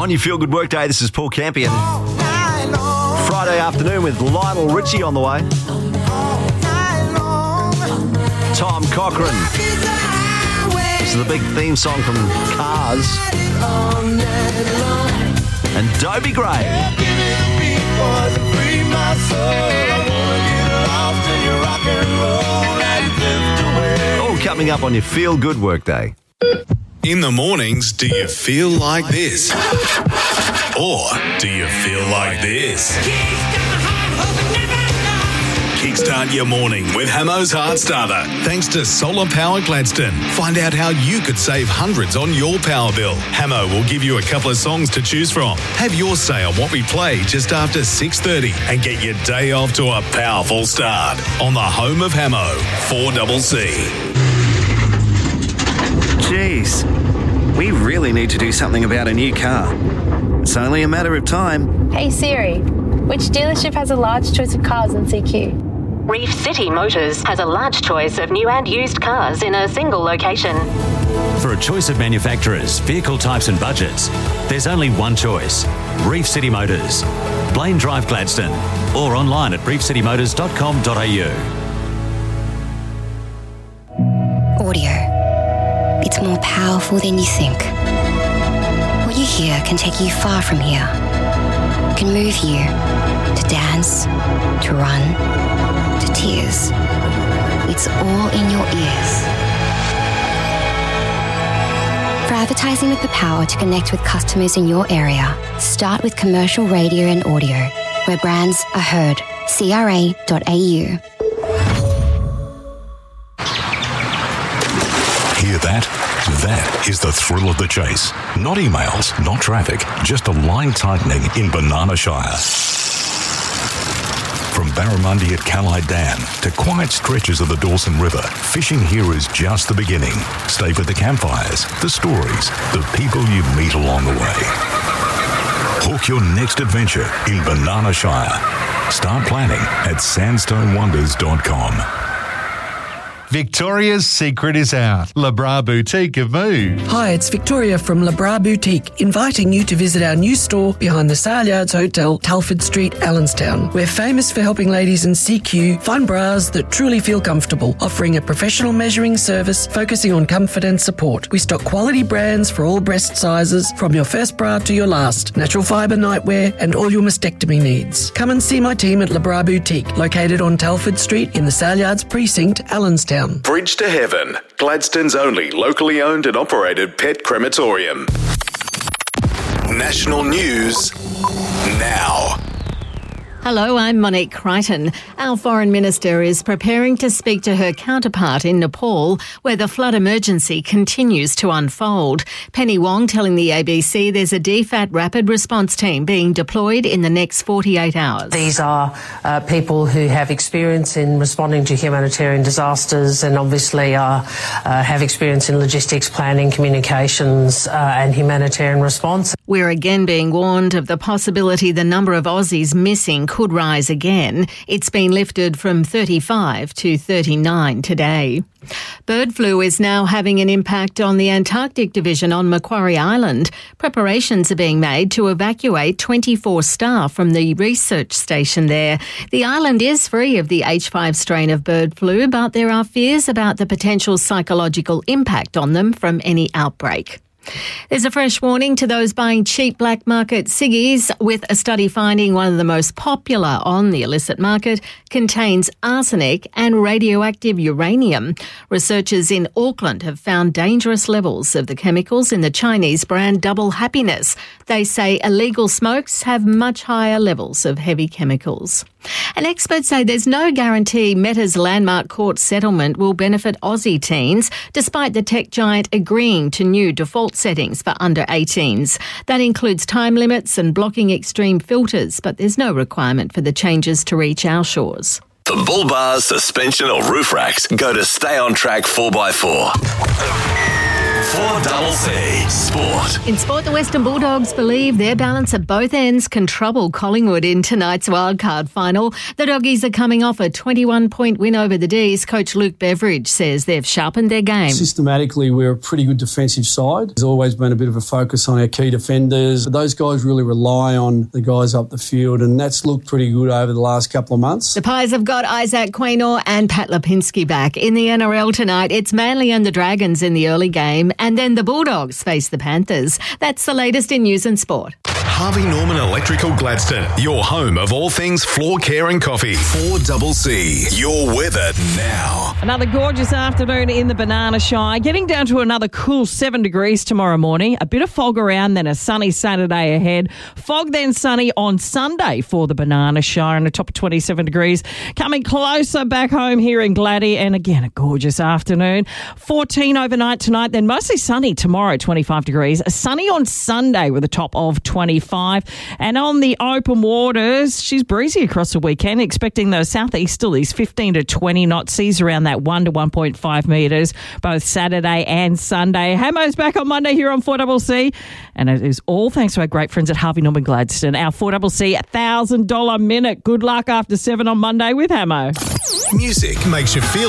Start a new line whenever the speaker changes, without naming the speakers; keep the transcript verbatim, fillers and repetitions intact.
On your Feel Good Workday, this is Paul Campion. Friday afternoon with Lionel Richie on the way. Tom Cochrane. This is the big theme song from Cars. And Dobie Gray. All coming up on your Feel Good Workday.
In the mornings, do you feel like this? Or do you feel like this? Kickstart your morning with Hamo's Heart Starter. Thanks to Solar Power Gladstone. Find out how you could save hundreds on your power bill. Hamo will give you a couple of songs to choose from. Have your say on what we play just after six thirty and get your day off to a powerful start on the home of Hamo, four C C.
Jeez, we really need to do something about a new car. It's only a matter of time.
Hey Siri, which dealership has a large choice of cars in C Q?
Reef City Motors has a large choice of new and used cars in a single location.
For a choice of manufacturers, vehicle types and budgets, there's only one choice. Reef City Motors. Blaine Drive, Gladstone. Or online at reef city motors dot com dot a u.
Audio. It's more powerful than you think. What you hear can take you far from here. It can move you to dance, to run, to tears. It's all in your ears. For advertising with the power to connect with customers in your area, start with commercial radio and audio, where brands are heard. C R A dot A U.
Hear that? That is the thrill of the chase. Not emails, not traffic, just a line tightening in Banana Shire. From Barramundi at Callide Dam to quiet stretches of the Dawson River, fishing here is just the beginning. Stay for the campfires, the stories, the people you meet along the way. Hook your next adventure in Banana Shire. Start planning at sandstone wonders dot com.
Victoria's secret is out. Le Bras Boutique have moved.
Hi, it's Victoria from Le Bras Boutique, inviting you to visit our new store behind the Saleyards Hotel, Telford Street, Allenstown. We're famous for helping ladies in C Q find bras that truly feel comfortable, offering a professional measuring service focusing on comfort and support. We stock quality brands for all breast sizes, from your first bra to your last, natural fibre nightwear and all your mastectomy needs. Come and see my team at Le Bras Boutique, located on Telford Street in the Saleyards Precinct, Allenstown.
Bridge to Heaven, Gladstone's only locally owned and operated pet crematorium. National news now.
Hello, I'm Monique Crichton. Our Foreign Minister is preparing to speak to her counterpart in Nepal, where the flood emergency continues to unfold. Penny Wong telling the A B C there's a D FAT rapid response team being deployed in the next forty-eight hours.
These are uh, people who have experience in responding to humanitarian disasters and obviously are, uh, have experience in logistics, planning, communications uh, and humanitarian response.
We're again being warned of the possibility the number of Aussies missing could rise again. It's been lifted from thirty-five to thirty-nine today. Bird flu is now having an impact on the Antarctic Division on Macquarie Island. Preparations are being made to evacuate twenty-four staff from the research station there. The island is free of the H five strain of bird flu, but there are fears about the potential psychological impact on them from any outbreak. There's a fresh warning to those buying cheap black market ciggies, with a study finding one of the most popular on the illicit market contains arsenic and radioactive uranium. Researchers in Auckland have found dangerous levels of the chemicals in the Chinese brand Double Happiness. They say illegal smokes have much higher levels of heavy chemicals. And experts say there's no guarantee Meta's landmark court settlement will benefit Aussie teens, despite the tech giant agreeing to new default settings for under eighteens. That includes time limits and blocking extreme filters, but there's no requirement for the changes to reach our shores.
For bull bars, suspension or roof racks, go to Stay On Track four by four. four C Sport.
In sport, the Western Bulldogs believe their balance at both ends can trouble Collingwood in tonight's wildcard final. The Doggies are coming off a twenty-one point win over the D's. Coach Luke Beveridge says they've sharpened their game.
Systematically, we're a pretty good defensive side. There's always been a bit of a focus on our key defenders. Those guys really rely on the guys up the field, and that's looked pretty good over the last couple of months.
The Pies have got Isaac Quaynor and Pat Lipinski back. In the N R L tonight, it's Manly and the Dragons in the early game, and then the Bulldogs face the Panthers. That's the latest in news and sport.
Harvey Norman Electrical Gladstone, your home of all things floor care and coffee. four C, your weather now.
Another gorgeous afternoon in the Banana Shire, getting down to another cool seven degrees tomorrow morning. A bit of fog around, then a sunny Saturday ahead. Fog, then sunny on Sunday for the Banana Shire, and a top of twenty-seven degrees. Coming closer back home here in Gladdy, and again a gorgeous afternoon. fourteen overnight tonight, then mostly sunny tomorrow, twenty-five degrees. Sunny on Sunday with a top of twenty-five. And on the open waters, she's breezy across the weekend, expecting those southeasterlies fifteen to twenty knot, seas around that one to one point five metres, both Saturday and Sunday. Hamo's back on Monday here on four C, and it is all thanks to our great friends at Harvey Norman Gladstone. Our four C one thousand dollars minute. Good luck after seven on Monday with Hamo.
Music makes you feel